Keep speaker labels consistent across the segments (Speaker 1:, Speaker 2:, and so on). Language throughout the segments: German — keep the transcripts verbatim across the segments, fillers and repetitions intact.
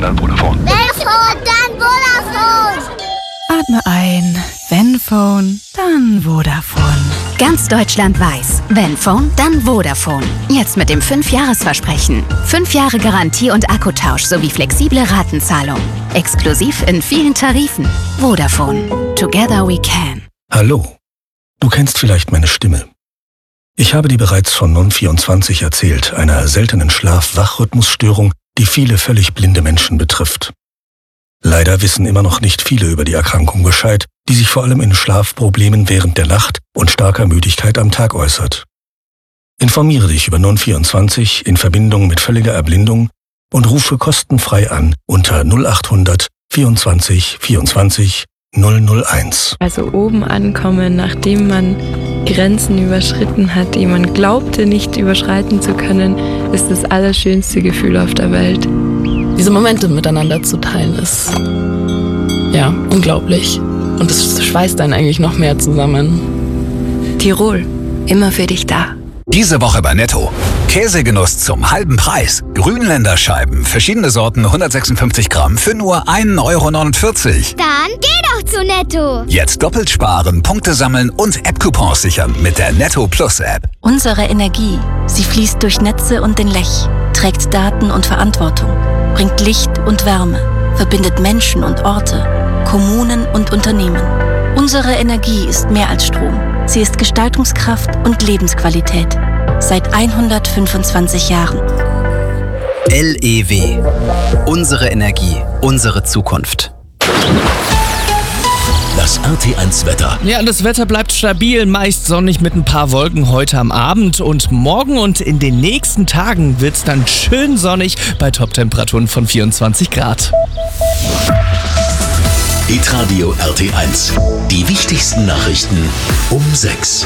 Speaker 1: dann Vodafone.
Speaker 2: Vodafone, dann Vodafone.
Speaker 3: Atme ein. Wenn Phone, dann Vodafone.
Speaker 4: Ganz Deutschland weiß, wenn Phone, dann Vodafone. Jetzt mit dem fünf Jahres Versprechen. fünf Jahre Garantie und Akkutausch sowie flexible Ratenzahlung. Exklusiv in vielen Tarifen. Vodafone. Together we can.
Speaker 5: Hallo. Du kennst vielleicht meine Stimme. Ich habe dir bereits von Non vierundzwanzig erzählt, einer seltenen Schlaf-Wach-Rhythmusstörung, die viele völlig blinde Menschen betrifft. Leider wissen immer noch nicht viele über die Erkrankung Bescheid, die sich vor allem in Schlafproblemen während der Nacht und starker Müdigkeit am Tag äußert. Informiere dich über Non vierundzwanzig in Verbindung mit völliger Erblindung und rufe kostenfrei an unter null achthundert vierundzwanzig vierundzwanzig null null eins.
Speaker 6: Also oben ankommen, nachdem man Grenzen überschritten hat, die man glaubte nicht überschreiten zu können, ist das allerschönste Gefühl auf der Welt.
Speaker 7: Diese Momente miteinander zu teilen ist, ja, unglaublich. Und es schweißt einen eigentlich noch mehr zusammen.
Speaker 4: Tirol, immer für dich da.
Speaker 8: Diese Woche bei Netto. Käsegenuss zum halben Preis. Grünländer Scheiben, verschiedene Sorten, hundertsechsundfünfzig Gramm für nur ein Euro neunundvierzig.
Speaker 2: Dann geh doch zu Netto.
Speaker 8: Jetzt doppelt sparen, Punkte sammeln und App-Coupons sichern mit der Netto Plus App.
Speaker 9: Unsere Energie, sie fließt durch Netze und den Lech, trägt Daten und Verantwortung, bringt Licht und Wärme, verbindet Menschen und Orte, Kommunen und Unternehmen. Unsere Energie ist mehr als Strom. Sie ist Gestaltungskraft und Lebensqualität. Seit hundertfünfundzwanzig Jahren.
Speaker 10: L E W. Unsere Energie, unsere Zukunft.
Speaker 11: Das R T eins Wetter.
Speaker 12: Ja, das Wetter bleibt stabil, meist sonnig mit ein paar Wolken heute am Abend. Und morgen und in den nächsten Tagen wird es dann schön sonnig bei Toptemperaturen von vierundzwanzig Grad.
Speaker 11: Hitradio R T eins. Die wichtigsten Nachrichten um sechs.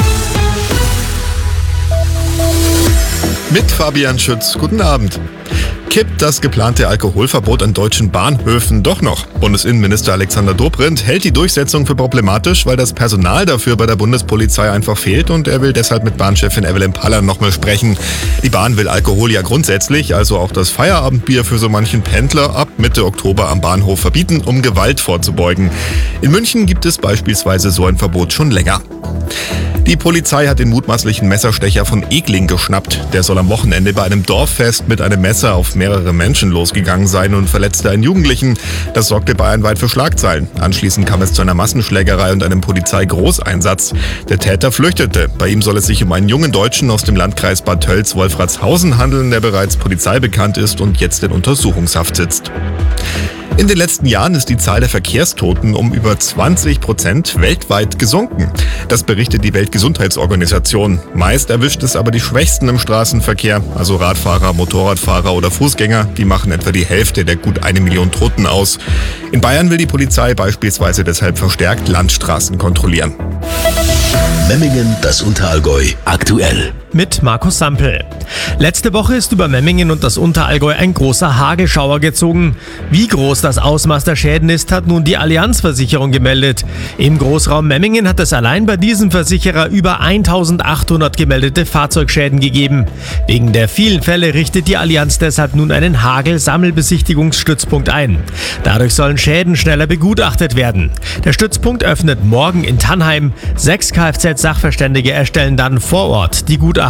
Speaker 13: Mit Fabian Schütz. Guten Abend. Kippt das geplante Alkoholverbot an deutschen Bahnhöfen doch noch? Bundesinnenminister Alexander Dobrindt hält die Durchsetzung für problematisch, weil das Personal dafür bei der Bundespolizei einfach fehlt und er will deshalb mit Bahnchefin Evelyn Paller nochmal sprechen. Die Bahn will Alkohol ja grundsätzlich, also auch das Feierabendbier für so manchen Pendler ab Mitte Oktober am Bahnhof verbieten, um Gewalt vorzubeugen. In München gibt es beispielsweise so ein Verbot schon länger. Die Polizei hat den mutmaßlichen Messerstecher von Egling geschnappt. Der soll am Wochenende bei einem Dorffest mit einem Messer auf mehrere Menschen losgegangen sein und verletzte einen Jugendlichen. Das sorgte bayernweit für Schlagzeilen. Anschließend kam es zu einer Massenschlägerei und einem Polizeigroßeinsatz. Der Täter flüchtete. Bei ihm soll es sich um einen jungen Deutschen aus dem Landkreis Bad Tölz-Wolfratshausen handeln, der bereits Polizei bekannt ist und jetzt in Untersuchungshaft sitzt. In den letzten Jahren ist die Zahl der Verkehrstoten um über zwanzig Prozent weltweit gesunken. Das berichtet die Weltgesundheitsorganisation. Meist erwischt es aber die Schwächsten im Straßenverkehr, also Radfahrer, Motorradfahrer oder Fußgänger. Die machen etwa die Hälfte der gut eine Million Toten aus. In Bayern will die Polizei beispielsweise deshalb verstärkt Landstraßen kontrollieren.
Speaker 11: Memmingen, das Unterallgäu, aktuell.
Speaker 14: Mit Markus Sampel. Letzte Woche ist über Memmingen und das Unterallgäu ein großer Hagelschauer gezogen. Wie groß das Ausmaß der Schäden ist, hat nun die Allianz-Versicherung gemeldet. Im Großraum Memmingen hat es allein bei diesem Versicherer über eintausendachthundert gemeldete Fahrzeugschäden gegeben. Wegen der vielen Fälle richtet die Allianz deshalb nun einen Hagel-Sammelbesichtigungsstützpunkt ein. Dadurch sollen Schäden schneller begutachtet werden. Der Stützpunkt öffnet morgen in Tannheim. Sechs Kfz-Sachverständige erstellen dann vor Ort die Gutachten.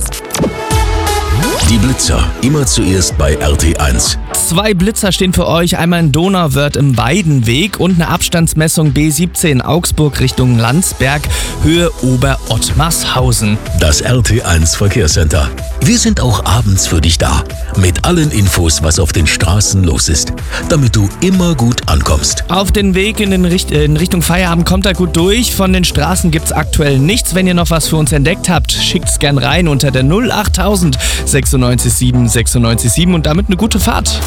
Speaker 11: Die Blitzer, immer zuerst bei R T eins.
Speaker 12: Zwei Blitzer stehen für euch, einmal in Donauwörth im Weidenweg und eine Abstandsmessung B siebzehn Augsburg Richtung Landsberg, Höhe Ober-Ottmarshausen.
Speaker 11: Das R T eins Verkehrscenter. Wir sind auch abends für dich da, mit allen Infos, was auf den Straßen los ist, damit du immer gut ankommst.
Speaker 12: Auf den Weg in, den Richt- in Richtung Feierabend kommt er gut durch. Von den Straßen gibt's aktuell nichts. Wenn ihr noch was für uns entdeckt habt, schickt's gern rein unter der null achttausend sechsundneunzig sieben sechsundneunzig sieben und damit eine gute Fahrt.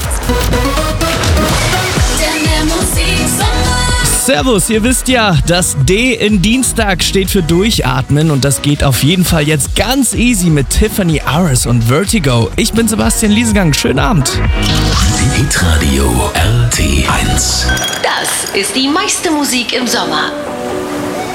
Speaker 12: Servus, ihr wisst ja, das D in Dienstag steht für Durchatmen und das geht auf jeden Fall jetzt ganz easy mit Tiffany Aris und Vertigo. Ich bin Sebastian Liesegang, schönen Abend.
Speaker 11: Hitradio R T eins.
Speaker 15: Das ist die meiste Musik im Sommer.